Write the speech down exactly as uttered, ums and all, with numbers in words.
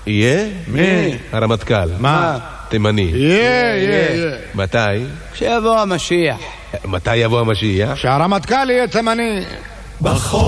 יהיה? מי? הרמטכ"ל. מה? תימני. יהיה, יהיה. מתי? כשיבוא המשיח. מתי יבוא המשיח? שהרמטכ"ל יהיה תימני. בחור